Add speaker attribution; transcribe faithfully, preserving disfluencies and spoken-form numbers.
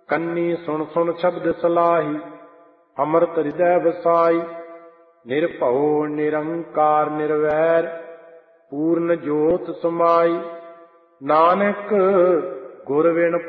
Speaker 1: ਕੰਨੀ ਸੁਣ ਸੁਣ ਸ਼ਬਦ ਸਲਾਹੀ, ਅੰਮ੍ਰਿਤ ਹਿਰਦੈ ਵਸਾਈ। ਨਿਰਭਉ ਨਿਰੰਕਾਰ ਨਿਰਵੈਰ, ਪੂਰਨ ਜੋਤਿ ਸਮਾਈ। ਨਾਨਕ ਗੁਰ ਬਿਨ